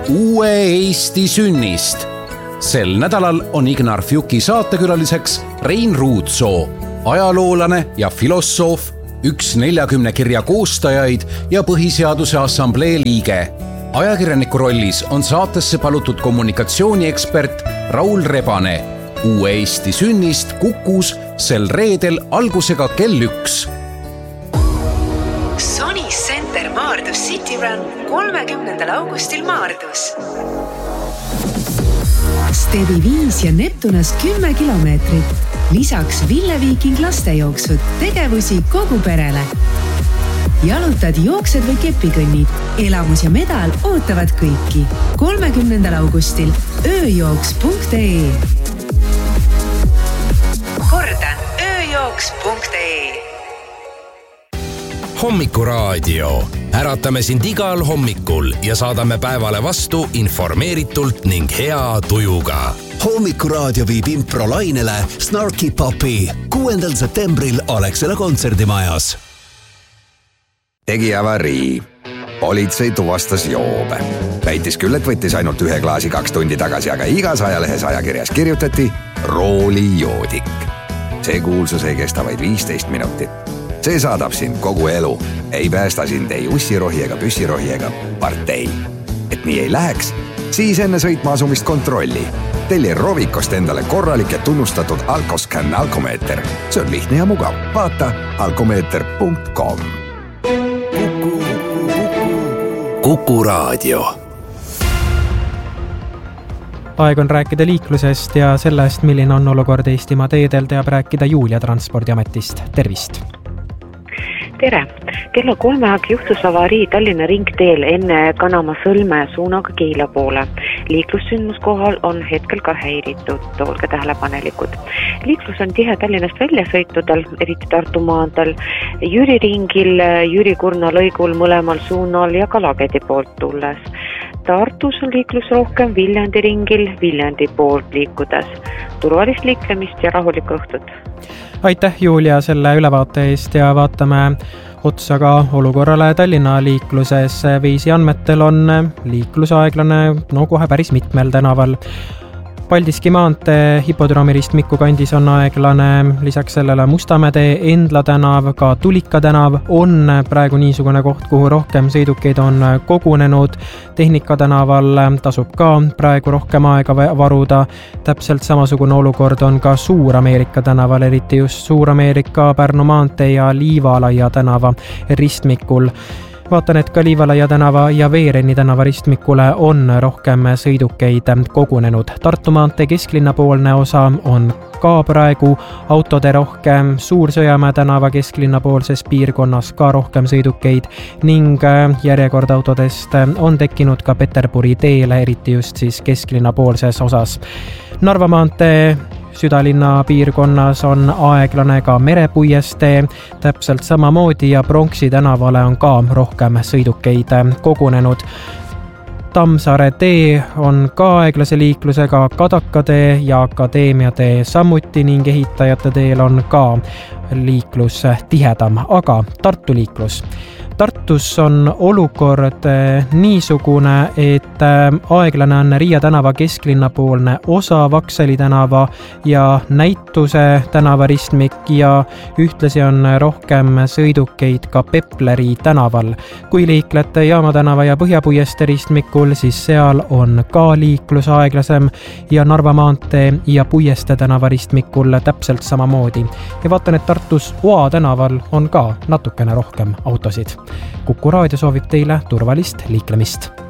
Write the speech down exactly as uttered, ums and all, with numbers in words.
uue Eesti sünnist. Sel nädalal on Ignar Fjuki saatekülaliseks Rein Ruutsoo, ajaloolane ja filosoof, üks neljakümne kirja koostajaid ja Põhiseaduse Assamblee liige. Ajakirjaniku rollis on saatesse palutud kommunikatsiooniekspert Raul Rebane. Uue Eesti sünnist Kukus sel reedel algusega kell üks. Sony Center Maardus City Run kolmekümnendal augustil Maardus. Stebi viis ja Neptunas kümme kilomeetrit. Lisaks Ville Viiking lastejooksud, tegevusi kogu perele. Jalutad, jooksed või kepikõnnid. Elamus ja medal ootavad kõiki. kolmekümnendal augustil ööjooks punkt ee. Kordan, ööjooks punkt ee. Hommikuraadio. Äratame sind igal hommikul ja saadame päevale vastu informeeritult ning hea tujuga. Hommikuraadio viib improlainele Snarky Puppy kuuendal septembril Alexela kontserdimajas. Tegi avarii. Politsei tuvastas joobe. Väitis küll, et võttis ainult ühe klaasi kaks tundi tagasi, aga igas ajalehes ajakirjas kirjutati roolijoodik. See kuulsus ei kesta vaid viisteist minutit. See saadab sind kogu elu. Ei päästa sind ei ussirohi ega püssirohi ega partei. Et nii ei läheks, siis enne sõitma asumist kontrolli. Telli Rovikost endale korralik ja tunnustatud Alkoscan alkomeeter. See on lihtne ja mugav. Vaata alkomeeter punkt com. Kuku Raadio. Aeg on rääkida liiklusest ja sellest, milline on olukord Eestimaa teedel, teab rääkida Julia Transpordiametist. Tervist! Tere! Kella kolmeaeg juhtus avarii Tallinna ringteel enne Kanama Sõlme suunaga Keila poole. Liiklussündmuskohal on hetkel ka häiritud, olge tähelepanelikud. Liiklus on tihe Tallinnast väljasõitudel, eriti Tartu maanteel, Jüri ringil, Jüri Kurna lõigul mõlemal suunal ja ka Lagedi poolt tulles. Tartus on liiklus rohkem Viljandi ringil, Viljandi poolt liikudes. Turvalist liiklemist ja rahulikku õhtut. Aitäh, Julia, selle ülevaate eest ja vaatame otsa ka olukorrale Tallinna liikluses. Viisi andmetel on liiklusaeglane no kohe päris mitmel tänaval. Paldiski maantee hipodroomi ristmiku kandis on aeglane, lisaks sellele Mustamäe, Endla tänav, ka Tulika tänav on praegu niisugune koht, kuhu rohkem sõidukeid on kogunenud. Tehnika tänaval tasub ka praegu rohkem aega varuda. Täpselt samasugune olukord on ka Suur-Ameerika tänaval, eriti just Suur-Ameerika, Pärnu maantee ja Liivalaia tänava ristmikul. Vaatan, et ka Liivalaia tänava ja Veereni tänava ristmikule on rohkem sõidukeid kogunenud. Tartu maantee kesklinnapoolne osa on ka praegu autode rohkem, Suur-Sõjamäe tänava kesklinnapoolses piirkonnas ka rohkem sõidukeid ning järjekord autodest on tekkinud ka Peterburi teele, eriti just siis kesklinnapoolses osas. Narva maantee südalinna piirkonnas on aeglane ka Merepuiestee, täpselt samamoodi ja Pronksi tänavale on ka rohkem sõidukeid kogunenud. Tammsaare tee on ka aeglase liiklusega, Kadaka tee ja Akadeemia tee samuti ning ehitajate teel on ka liiklus tihedam, aga Tartu liiklus. Tartus on olukord niisugune, et aeglane on Riia tänava kesklinnapoolne osa, Vaksali tänava ja Näituse tänava ristmik ja ühtlasi on rohkem sõidukeid ka Pepleri tänaval. Kui liiklete Jaama tänava ja Põhjapuieste ristmikul, siis seal on ka liiklus aeglasem ja Narva maantee ja Puieste tänava ristmikul täpselt samamoodi. Ja vaatan, et Tartus Oa tänaval on ka natukene rohkem autosid. Kuku Raadio soovib teile turvalist liiklemist.